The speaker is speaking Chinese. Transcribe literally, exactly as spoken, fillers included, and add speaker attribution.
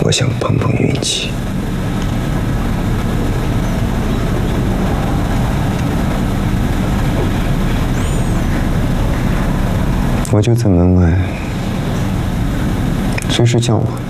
Speaker 1: 我想碰碰运气。我就在门外，随时叫我。